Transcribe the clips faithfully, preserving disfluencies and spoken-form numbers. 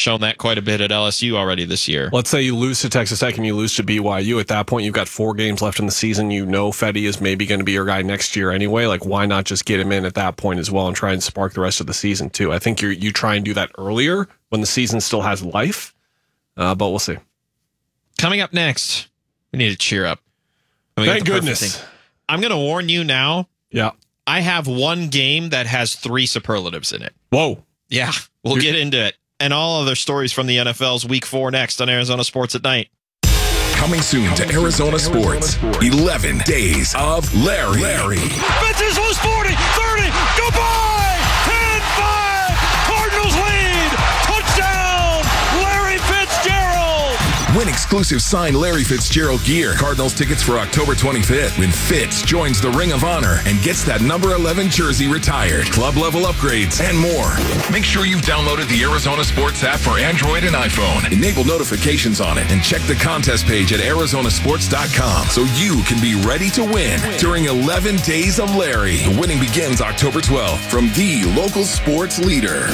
shown that quite a bit at L S U already this year. Let's say you lose to Texas Tech and you lose to B Y U. At that point, you've got four games left in the season. You know Fetty is maybe going to be your guy next year anyway. Like, why not just get him in at that point as well and try and spark the rest of the season too? I think you you try and do that earlier when the season still has life, uh, but we'll see. Coming up next, we need to cheer up. Thank goodness. I'm going to warn you now. Yeah. I have one game that has three superlatives in it. Whoa. Yeah, we'll You're- get into it. And all other stories from the N F L's Week four next on Arizona Sports at Night. Coming soon to Arizona Sports. eleven Days of Larry. Larry. Fences loose forty, thirty, goodbye! ten five, Cardinals lead! Touchdown, Larry Fitzgerald! Win exclusive signed Larry Fitzgerald gear. Cardinals tickets for October twenty-fifth when Fitz joins the Ring of Honor and gets that number eleven jersey retired. Club level upgrades and more. Make sure you've downloaded the Arizona Sports app for Android and iPhone. Enable notifications on it and check the contest page at arizona sports dot com so you can be ready to win during eleven Days of Larry. The winning begins October twelfth from the local sports leader.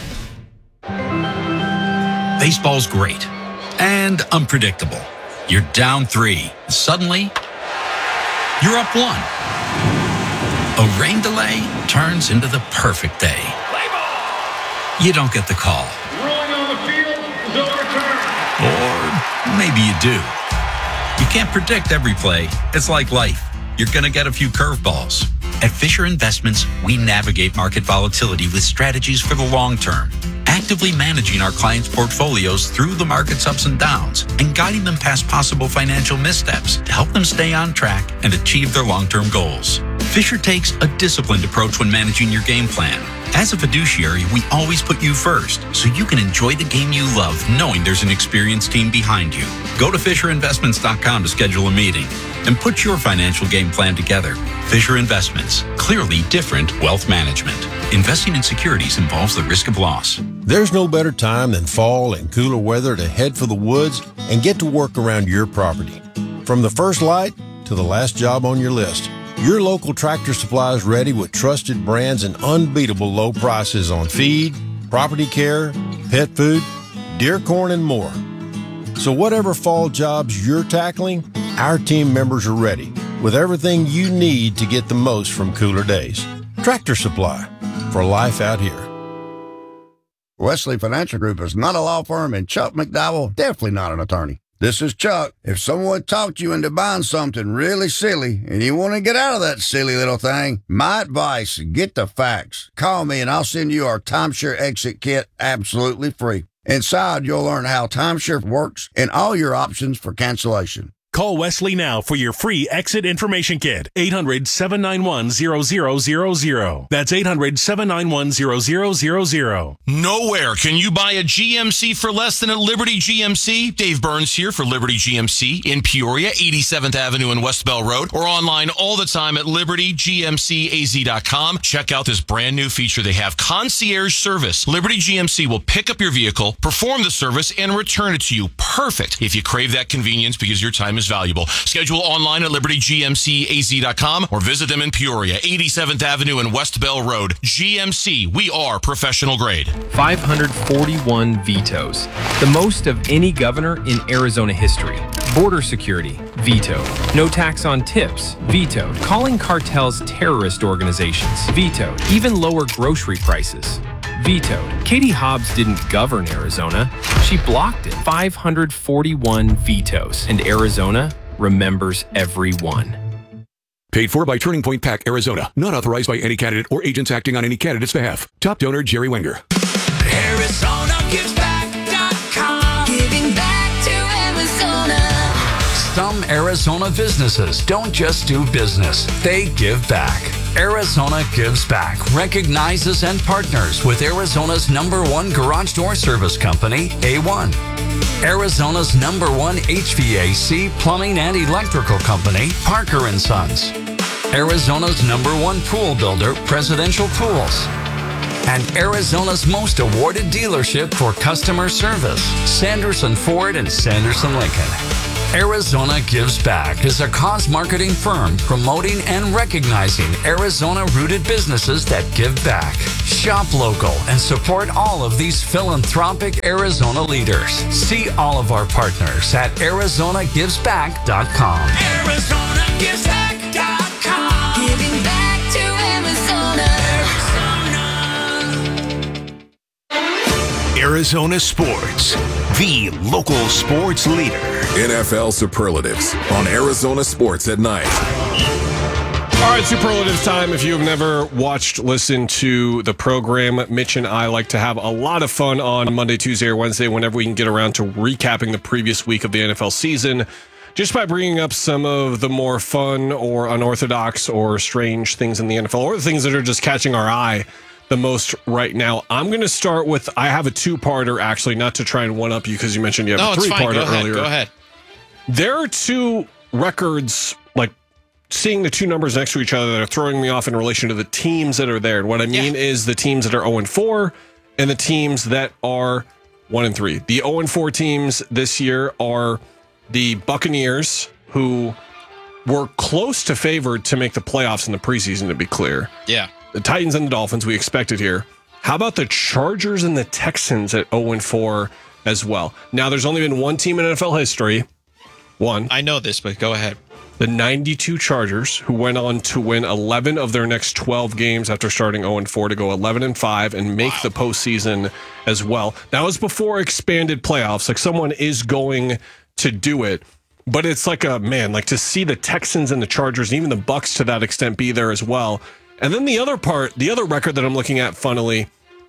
Baseball's great and unpredictable. You're down three. Suddenly, you're up one. A rain delay turns into the perfect day. You don't get the call. Rolling on the field is overturned. Or maybe you do. You can't predict every play. It's like life. You're going to get a few curveballs. At Fisher Investments, we navigate market volatility with strategies for the long term, actively managing our clients' portfolios through the market's ups and downs and guiding them past possible financial missteps to help them stay on track and achieve their long-term goals. Fisher takes a disciplined approach when managing your game plan. As a fiduciary, we always put you first, so you can enjoy the game you love knowing there's an experienced team behind you. Go to fisher investments dot com to schedule a meeting and put your financial game plan together. Fisher Investments, clearly different wealth management. Investing in securities involves the risk of loss. There's no better time than fall and cooler weather to head for the woods and get to work around your property. From the first light to the last job on your list, your local Tractor Supply is ready with trusted brands and unbeatable low prices on feed, property care, pet food, deer corn, and more. So whatever fall jobs you're tackling, our team members are ready with everything you need to get the most from cooler days. Tractor Supply, for life out here. Wesley Financial Group is not a law firm, and Chuck McDowell definitely not an attorney. This is Chuck. If someone talked you into buying something really silly and you want to get out of that silly little thing, my advice, get the facts. Call me and I'll send you our timeshare exit kit absolutely free. Inside, you'll learn how timeshare works and all your options for cancellation. Call Wesley now for your free exit information kit. eight hundred, seven nine one, zero zero zero zero. That's eight hundred, seven nine one, zero zero zero zero. Nowhere can you buy a G M C for less than at Liberty G M C. Dave Burns here for Liberty G M C in Peoria, eighty-seventh Avenue and West Bell Road, or online all the time at liberty g m c a z dot com. Check out this brand new feature they have, concierge service. Liberty G M C will pick up your vehicle, perform the service, and return it to you. Perfect if you crave that convenience because your time is valuable. Schedule online at liberty g m c a z dot com or visit them in Peoria, eighty-seventh Avenue and West Bell Road. G M C, we are professional grade. five hundred forty-one vetoes, the most of any governor in Arizona history. Border security, vetoed. No tax on tips, vetoed. Calling cartels terrorist organizations, vetoed. Even lower grocery prices, vetoed. Katie Hobbs didn't govern Arizona. She blocked it. five hundred forty-one vetoes. And Arizona remembers every one. Paid for by Turning Point PAC, Arizona. Not authorized by any candidate or agents acting on any candidate's behalf. Top donor, Jerry Wenger. Arizona Gives Back dot com. Giving back to Arizona. Some Arizona businesses don't just do business, they give back. Arizona Gives Back recognizes and partners with Arizona's number one garage door service company, A one. Arizona's number one H V A C plumbing and electrical company, Parker and Sons. Arizona's number one pool builder, Presidential Pools. And Arizona's most awarded dealership for customer service, Sanderson Ford and Sanderson Lincoln. Arizona Gives Back is a cause marketing firm promoting and recognizing Arizona-rooted businesses that give back. Shop local and support all of these philanthropic Arizona leaders. See all of our partners at arizona gives back dot com. Arizona Gives Back dot com. Giving back to Arizona. Arizona Sports, the local sports leader. N F L Superlatives on Arizona Sports at Night. All right, Superlatives time. If you have never watched, listened to the program, Mitch and I like to have a lot of fun on Monday, Tuesday, or Wednesday whenever we can get around to recapping the previous week of the N F L season, just by bringing up some of the more fun or unorthodox or strange things in the N F L, or the things that are just catching our eye the most right now. I'm going to start with, I have a two-parter, actually, not to try and one-up you because you mentioned you have no, a three-parter Go earlier. Go ahead. There are two records, like seeing the two numbers next to each other, that are throwing me off in relation to the teams that are there. And what I mean yeah. is the teams that are oh and four and the teams that are one and three. The oh and four teams this year are the Buccaneers, who were close to favored to make the playoffs in the preseason, to be clear. Yeah. The Titans and the Dolphins, we expected here. How about the Chargers and the Texans at oh and four as well? Now, there's only been one team in N F L history. One. I know this, but go ahead. The ninety-two Chargers, who went on to win eleven of their next twelve games after starting oh and four to go eleven and five and make wow. the postseason as well. That was before expanded playoffs. Like, someone is going to do it. But it's like a, man, like to see the Texans and the Chargers and even the Bucs to that extent be there as well. And then the other part, the other record that I'm looking at, funnily,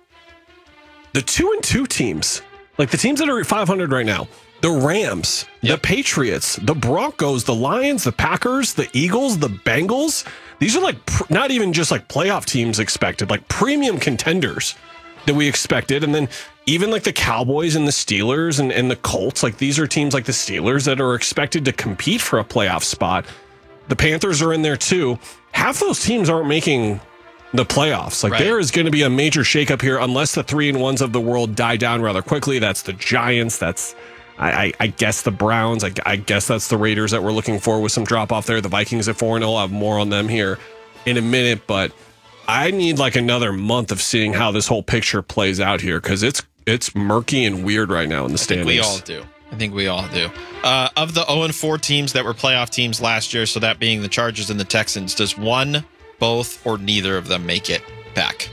the two and two teams, like the teams that are at five hundred right now, the Rams, yep. the Patriots, the Broncos, the Lions, the Packers, the Eagles, the Bengals. These are like pr- not even just like playoff teams expected, like premium contenders that we expected. And then even like the Cowboys and the Steelers and, and the Colts, like these are teams like the Steelers that are expected to compete for a playoff spot. The Panthers are in there too. Half those teams aren't making the playoffs. Like right. there is going to be a major shakeup here unless the three and ones of the world die down rather quickly. That's the Giants. That's, I, I, I guess, the Browns. I, I guess that's the Raiders that we're looking for with some drop off there. The Vikings at four and I'll have more on them here in a minute. But I need like another month of seeing how this whole picture plays out here because it's it's murky and weird right now in the standings. We all do. I think we all do. Uh, of the oh and four teams that were playoff teams last year, so that being the Chargers and the Texans, does one, both, or neither of them make it back?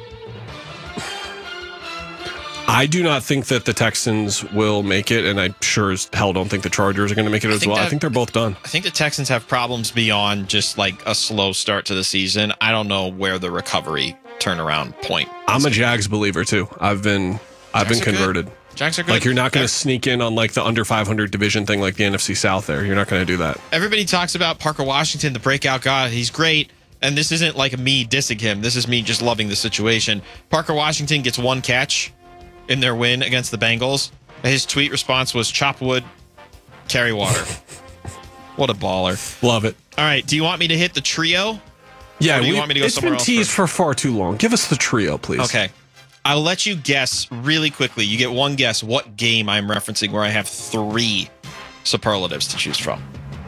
I do not think that the Texans will make it, and I sure as hell don't think the Chargers are going to make it as well. That, I think they're both done. I think the Texans have problems beyond just like a slow start to the season. I don't know where the recovery turnaround point is. I'm a Jags believer, too. I've been, I've Jags been converted. Good. Jags are good. Like, you're not going to sneak in on like the under five hundred division thing like the N F C South there. You're not going to do that. Everybody talks about Parker Washington, the breakout guy. He's great. And this isn't like me dissing him. This is me just loving the situation. Parker Washington gets one catch in their win against the Bengals. His tweet response was chop wood, carry water. What a baller. Love it. All right. Do you want me to hit the trio? Yeah. Or do you we, want me to go it's somewhere been else teased first? for far too long. Give us the trio, please. Okay. I'll let you guess really quickly. You get one guess what game I'm referencing where I have three superlatives to choose from.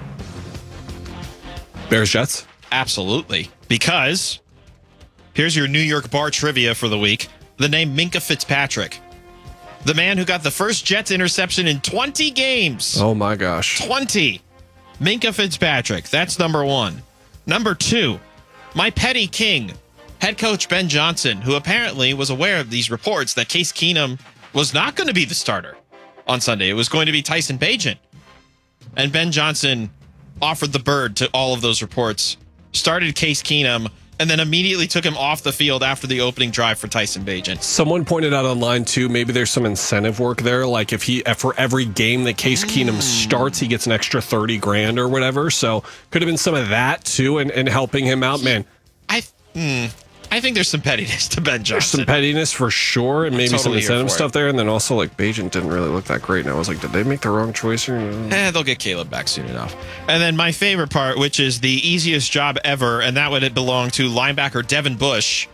Bears Jets? Absolutely. Because here's your New York bar trivia for the week. The name Minkah Fitzpatrick. The man who got the first Jets interception in twenty games. Oh, my gosh. twenty. Minkah Fitzpatrick. That's number one. Number two, my petty king, head coach Ben Johnson, who apparently was aware of these reports that Case Keenum was not going to be the starter on Sunday. It was going to be Tyson Bagent. And Ben Johnson offered the bird to all of those reports, started Case Keenum, and then immediately took him off the field after the opening drive for Tyson Bagent. Someone pointed out online, too, maybe there's some incentive work there. Like if he, for every game that Case mm. Keenum starts, he gets an extra thirty grand or whatever. So could have been some of that, too, and, and helping him out. Man, I mm, I think there's some pettiness to Ben Johnson. There's some pettiness for sure, and maybe totally some incentive stuff it. there. And then also, like, Bagent didn't really look that great. And I was like, did they make the wrong choice? Or eh, they'll get Caleb back soon enough. And then my favorite part, which is the easiest job ever, and that would belong to linebacker Devin Bush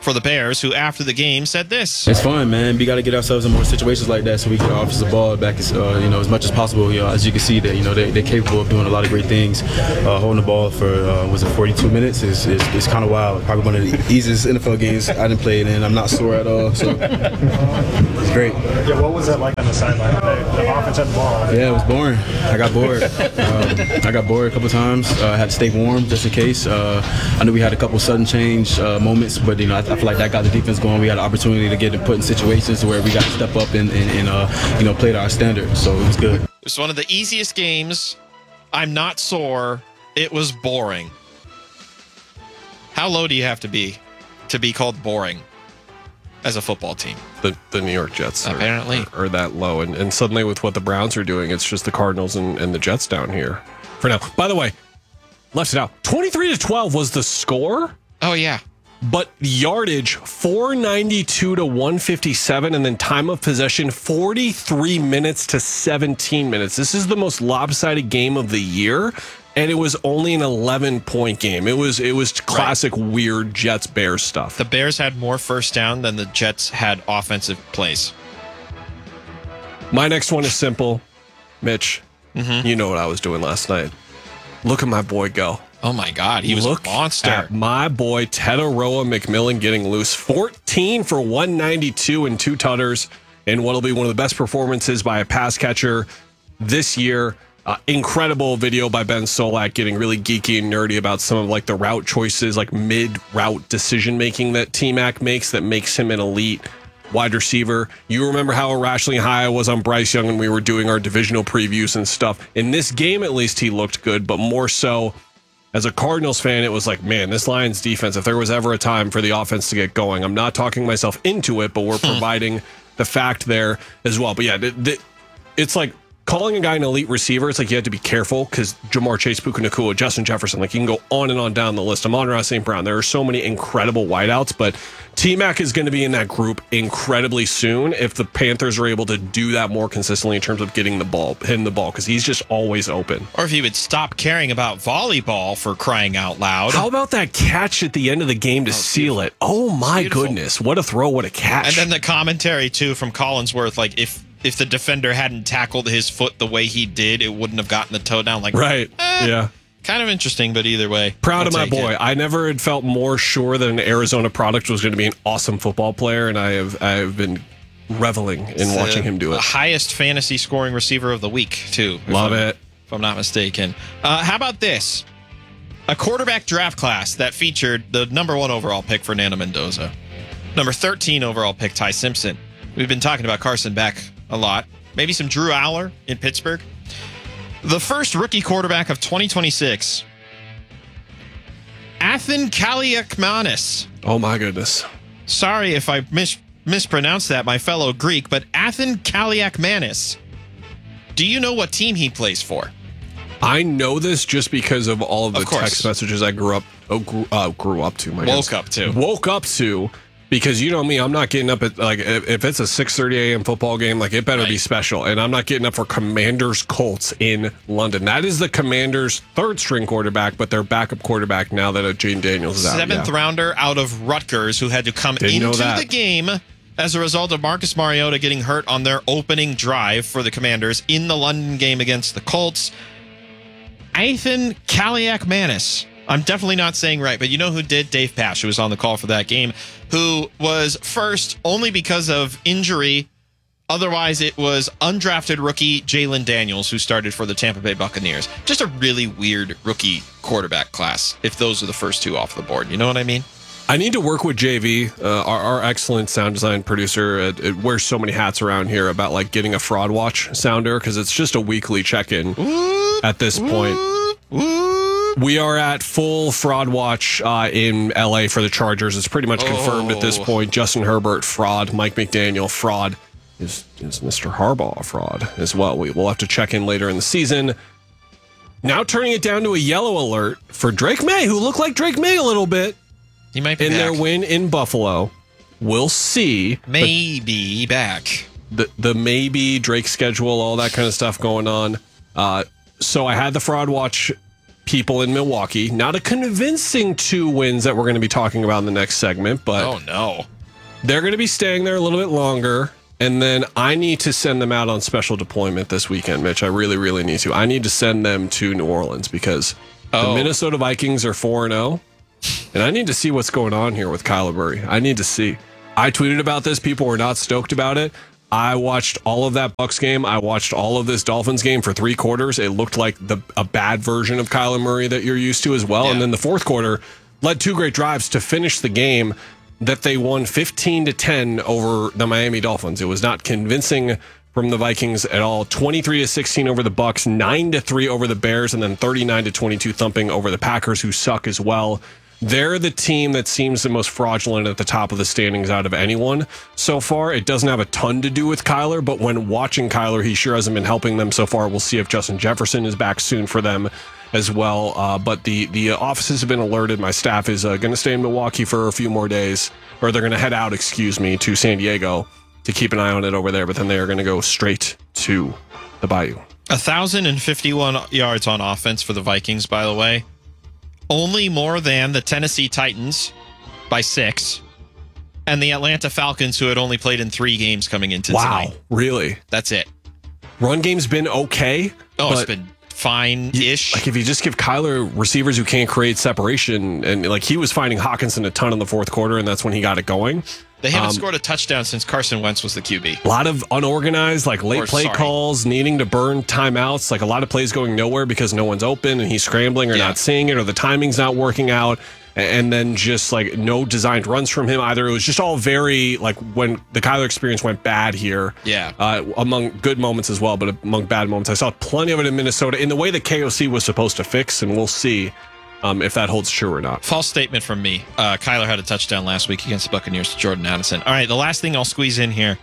for the Bears, who after the game said this. It's fun, man. We got to get ourselves in more situations like that so we can get our offensive ball back as, uh, you know, as much as possible. You know, as you can see, that you know they, they're capable of doing a lot of great things. Uh, holding the ball for uh, was it forty-two minutes is is, is kind of wild. Probably one of the easiest N F L games I didn't play it in. I'm not sore at all, so it's great. Yeah, what was that like on the sideline? The, the offense had the ball. Yeah, it was boring. I got bored. um, I got bored a couple times. Uh, I had to stay warm just in case. Uh, I knew we had a couple sudden change uh, moments, but you know, I, I feel like that got the defense going. We had an opportunity to get it put in situations where we got to step up and, and, and uh, you know, play to our standard. So it was good. It was one of the easiest games. I'm not sore. It was boring. How low do you have to be to be called boring as a football team? The the New York Jets are, apparently are, are that low, and, and suddenly with what the Browns are doing, it's just the Cardinals and, and the Jets down here for now. By the way, left it out. twenty-three to twelve was the score. Oh yeah, but yardage four ninety-two to one fifty-seven, and then time of possession forty-three minutes to seventeen minutes. This is the most lopsided game of the year. And it was only an eleven point game. It was it was classic right. weird Jets Bears stuff. The Bears had more first down than the Jets had offensive plays. My next one is simple. Mitch, mm-hmm. you know what I was doing last night. Look at my boy go. Oh my God, he was Look a monster. At my boy Teteroa McMillan getting loose. fourteen for one ninety-two and two tutters in what'll be one of the best performances by a pass catcher this year. Uh, incredible video by Ben Solak getting really geeky and nerdy about some of like the route choices, like mid-route decision making that T-Mac makes that makes him an elite wide receiver. You remember how irrationally high I was on Bryce Young when we were doing our divisional previews and stuff. In this game, at least, he looked good, but more so as a Cardinals fan, it was like, man, this Lions defense, if there was ever a time for the offense to get going, I'm not talking myself into it, but we're providing the fact there as well. But yeah, th- th- it's like, calling a guy an elite receiver, it's like you had to be careful because Jamar Chase, Puka Nacua, Justin Jefferson, like you can go on and on down the list. Amon-Ra Saint Brown. There are so many incredible wideouts, but T-Mac is going to be in that group incredibly soon if the Panthers are able to do that more consistently in terms of getting the ball, hitting the ball, because he's just always open. Or if he would stop caring about volleyball for crying out loud. How about that catch at the end of the game to oh, seal it? Oh my beautiful. goodness. What a throw, what a catch. And then the commentary too from Collinsworth, like if If the defender hadn't tackled his foot the way he did, it wouldn't have gotten the toe down. Like, right. Eh, yeah. Kind of interesting, but either way. Proud I'll of my boy. It. I never had felt more sure that an Arizona product was going to be an awesome football player, and I have I have been reveling in it's watching the, him do it. The highest fantasy scoring receiver of the week, too. Love I'm, it. If I'm not mistaken. Uh, how about this? A quarterback draft class that featured the number one overall pick, Fernando Mendoza. Number thirteen overall pick, Ty Simpson. We've been talking about Carson Beck a lot. Maybe some Drew Aller in Pittsburgh. The first rookie quarterback of twenty twenty-six, Athan Kaliakmanis. Oh, my goodness. Sorry if I mis- mispronounced that, my fellow Greek, but Athan Kaliakmanis. Do you know what team he plays for? I know this just because of all of the of text messages I grew up oh, grew, uh, grew up to. My Woke goodness. up to. Woke up to. Because you know me, I'm not getting up at, like, if it's a six thirty a.m. football game, like, it better right. be special. And I'm not getting up for Commanders Colts in London. That is the Commanders' third string quarterback, but their backup quarterback now that Jaden Daniels is out. Seventh yeah. rounder out of Rutgers who had to come Didn't into the game as a result of Marcus Mariota getting hurt on their opening drive for the Commanders in the London game against the Colts. Athan Kaliakmanis. I'm definitely not saying right, but you know who did? Dave Pasch, who was on the call for that game, who was first only because of injury. Otherwise, it was undrafted rookie Jalen Daniels, who started for the Tampa Bay Buccaneers. Just a really weird rookie quarterback class, if those are the first two off the board. You know what I mean? I need to work with J V, uh, our, our excellent sound design producer. It, it wears so many hats around here about like getting a Fraud Watch sounder, because it's just a weekly check-in at this point. We are at full Fraud Watch uh, in L A for the Chargers. It's pretty much confirmed oh. at this point. Justin Herbert, fraud. Mike McDaniel, fraud. Is, is Mister Harbaugh a fraud as well? We will have to check in later in the season. Now turning it down to a yellow alert for Drake May, who looked like Drake May a little bit. He might be in back. their win in Buffalo. We'll see. Maybe back. The the maybe Drake schedule, all that kind of stuff going on. Uh, so I had the Fraud Watch people in Milwaukee. Not a convincing two wins that we're going to be talking about in the next segment, but oh no, they're going to be staying there a little bit longer. And then I need to send them out on special deployment this weekend, Mitch. I really, really need to. I need to send them to New Orleans because oh. the Minnesota Vikings are four and oh. And I need to see what's going on here with Kyler Murray. I need to see. I tweeted about this. People were not stoked about it. I watched all of that Bucs game. I watched all of this Dolphins game for three quarters. It looked like the a bad version of Kyler Murray that you're used to as well. Yeah. And then the fourth quarter led two great drives to finish the game that they won fifteen to ten over the Miami Dolphins. It was not convincing from the Vikings at all. twenty-three to sixteen over the Bucs, nine to three over the Bears, and then thirty-nine to twenty-two thumping over the Packers, who suck as well. They're the team that seems the most fraudulent at the top of the standings out of anyone so far. It doesn't have a ton to do with Kyler, but when watching Kyler, he sure hasn't been helping them so far. We'll see if Justin Jefferson is back soon for them as well. Uh, but the the offices have been alerted. My staff is uh, going to stay in Milwaukee for a few more days, or they're going to head out, excuse me, to San Diego to keep an eye on it over there. But then they are going to go straight to the Bayou. one thousand fifty-one yards on offense for the Vikings, by the way. Only more than the Tennessee Titans by six and the Atlanta Falcons, who had only played in three games coming into wow, tonight. Wow, really? That's it. Run game's been okay. Oh, it's been fine-ish. Like, if you just give Kyler receivers who can't create separation, and like he was finding Hawkinson a ton in the fourth quarter, and that's when he got it going. They haven't um, scored a touchdown since Carson Wentz was the Q B. A lot of unorganized, like late or, play sorry. calls, needing to burn timeouts, like a lot of plays going nowhere because no one's open and he's scrambling or yeah. not seeing it, or the timing's not working out. And then just like no designed runs from him either. It was just all very like when the Kyler experience went bad here. Yeah. Uh, among good moments as well, but among bad moments. I saw plenty of it in Minnesota in the way that K O C was supposed to fix, and we'll see um, if that holds true or not. False statement from me. Uh, Kyler had a touchdown last week against the Buccaneers to Jordan Addison. All right, the last thing I'll squeeze in here.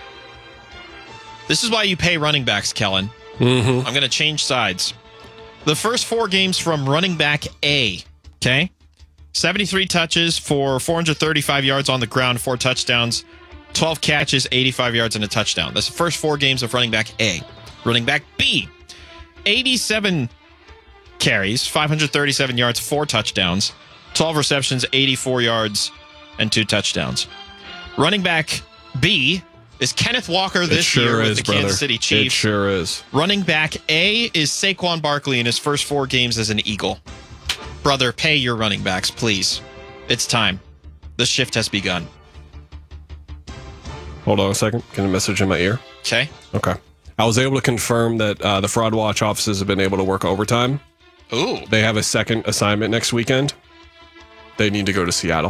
This is why you pay running backs, Kellen. Mm-hmm. I'm going to change sides. The first four games from running back A, okay? seventy-three touches for four hundred thirty-five yards on the ground, four touchdowns, twelve catches, eighty-five yards, and a touchdown. That's the first four games of running back A. Running back B, eighty-seven carries, five hundred thirty-seven yards, four touchdowns, twelve receptions, eighty-four yards, and two touchdowns. Running back B is Kenneth Walker this sure year with is, the brother. Kansas City Chiefs. It sure is. Running back A is Saquon Barkley in his first four games as an Eagle. Brother, pay your running backs, please. It's time. The shift has begun. Hold on a second. Get a message in my ear. Okay. Okay. I was able to confirm that uh, the Fraud Watch offices have been able to work overtime. Ooh. They have a second assignment next weekend. They need to go to Seattle.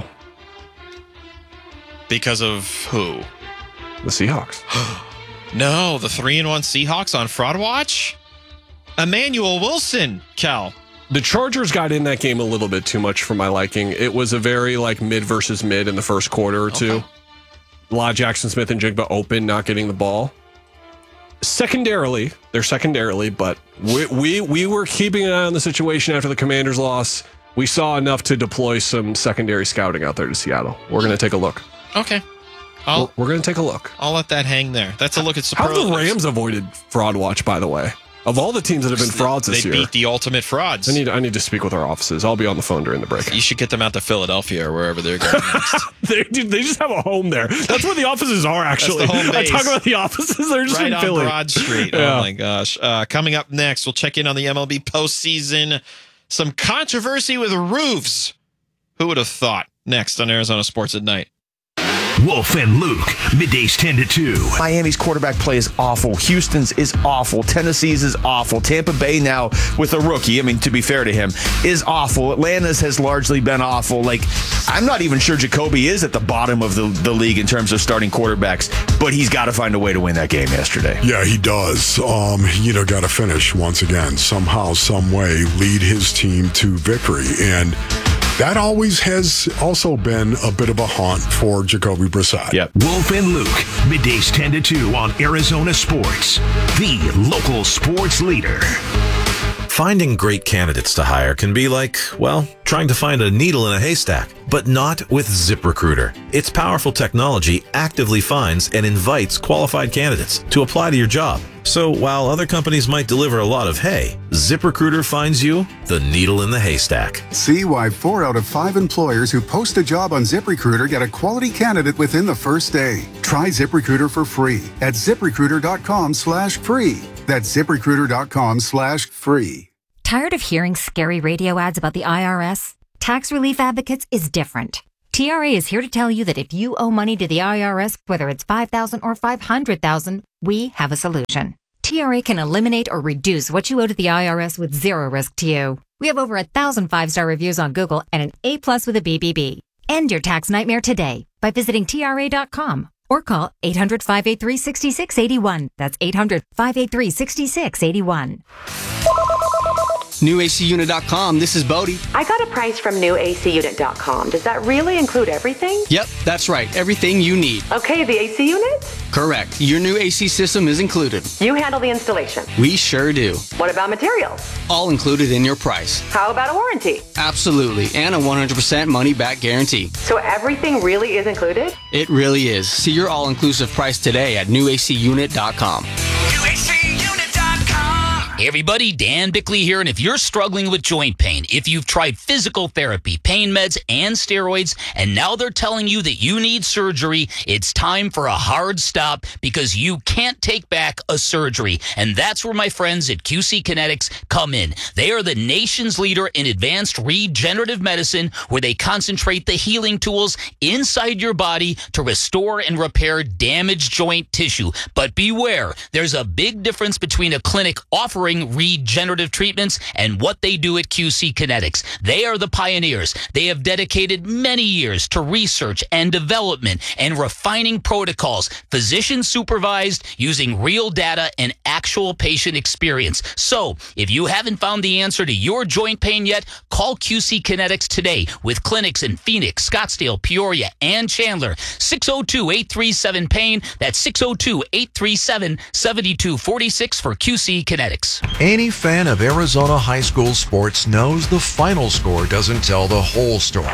Because of who? The Seahawks. No, the three and one Seahawks on Fraud Watch? Emmanuel Wilson, Cal. The Chargers got in that game a little bit too much for my liking. It was a very like mid versus mid in the first quarter or two. Okay. A lot of Jackson Smith and Jigba open, not getting the ball. Secondarily, they're secondarily, but we, we we were keeping an eye on the situation after the Commanders' loss. We saw enough to deploy some secondary scouting out there to Seattle. We're going to take a look. Okay. I'll, we're we're going to take a look. I'll let that hang there. That's a look at How have superlatives. the Rams avoided Fraud Watch, by the way? Of all the teams that have been frauds this they year. They beat the ultimate frauds. I need I need to speak with our offices. I'll be on the phone during the break. You should get them out to Philadelphia or wherever they're going next. they, dude, they just have a home there. That's where the offices are, actually. That's the home base. I talk about the offices. They're just right in on Philly. Broad Street. Yeah. Oh, my gosh. Uh, coming up next, we'll check in on the M L B postseason. Some controversy with roofs. Who would have thought? Next on Arizona Sports at Night. Wolf and Luke, middays ten to two. Miami's quarterback play is awful. Houston's is awful. Tennessee's is awful. Tampa Bay now with a rookie, I mean, to be fair to him, is awful. Atlanta's has largely been awful. Like, I'm not even sure Jacoby is at the bottom of the, the league in terms of starting quarterbacks, but he's got to find a way to win that game yesterday. Yeah, he does. Um, you know, got to finish once again, somehow, some way, lead his team to victory. And that always has also been a bit of a haunt for Jacoby Brissett. Yep. Wolf and Luke, middays ten to two on Arizona Sports, the local sports leader. Finding great candidates to hire can be like, well, trying to find a needle in a haystack, but not with ZipRecruiter. Its powerful technology actively finds and invites qualified candidates to apply to your job. So while other companies might deliver a lot of hay, ZipRecruiter finds you the needle in the haystack. See why four out of five employers who post a job on ZipRecruiter get a quality candidate within the first day. Try ZipRecruiter for free at ZipRecruiter.com slash free. That's ZipRecruiter.com slash free. Tired of hearing scary radio ads about the I R S? Tax Relief Advocates is different. T R A is here to tell you that if you owe money to the I R S, whether it's five thousand dollars or five hundred thousand dollars, we have a solution. T R A can eliminate or reduce what you owe to the I R S with zero risk to you. We have over a thousand five-star reviews on Google and an A plus with a B B B. End your tax nightmare today by visiting T R A dot com or call eight hundred, five eight three, six six eight one. That's eight hundred, five eight three, six six eight one. new A C unit dot com, this is Bodie. I got a price from new A C unit dot com. Does that really include everything? Yep, that's right. Everything you need. Okay, the A C unit? Correct. Your new A C system is included. You handle the installation. We sure do. What about materials? All included in your price. How about a warranty? Absolutely. And a one hundred percent money back guarantee. So everything really is included? It really is. See your all-inclusive price today at new A C unit dot com. new A C unit dot com. Hey everybody, Dan Bickley here, and if you're struggling with joint pain, if you've tried physical therapy, pain meds, and steroids, and now they're telling you that you need surgery, it's time for a hard stop because you can't take back a surgery. And that's where my friends at Q C Kinetics come in. They are the nation's leader in advanced regenerative medicine, where they concentrate the healing tools inside your body to restore and repair damaged joint tissue. But beware, there's a big difference between a clinic offering regenerative treatments and what they do at Q C Kinetics. They are the pioneers. They have dedicated many years to research and development and refining protocols, physician supervised, using real data and actual patient experience. So, if you haven't found the answer to your joint pain yet, call Q C Kinetics today with clinics in Phoenix, Scottsdale, Peoria, and Chandler. six oh two, eight three seven, pain. That's six oh two, eight three seven, seven two four six for Q C Kinetics. Any fan of Arizona high school sports knows the final score doesn't tell the whole story.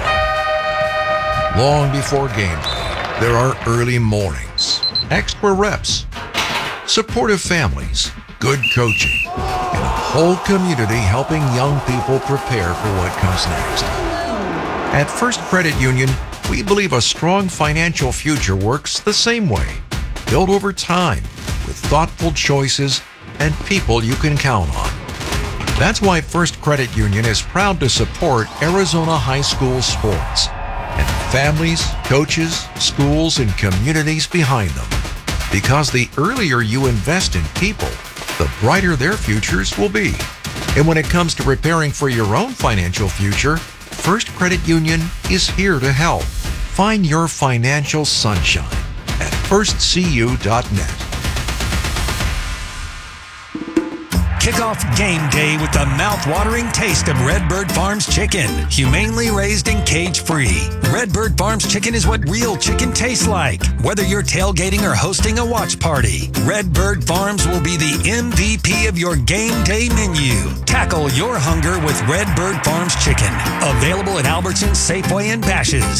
Long before game day, there are early mornings, extra reps, supportive families, good coaching, and a whole community helping young people prepare for what comes next. At First Credit Union, we believe a strong financial future works the same way, built over time with thoughtful choices and people you can count on. That's why First Credit Union is proud to support Arizona high school sports and the families, coaches, schools, and communities behind them. Because the earlier you invest in people, the brighter their futures will be. And when it comes to preparing for your own financial future, First Credit Union is here to help. Find your financial sunshine at first c u dot net. Kick off game day with the mouth-watering taste of Redbird Farms chicken, humanely raised and cage-free. Redbird Farms chicken is what real chicken tastes like. Whether you're tailgating or hosting a watch party, Redbird Farms will be the M V P of your game day menu. Tackle your hunger with Redbird Farms chicken. Available at Albertsons, Safeway, and Bash's'.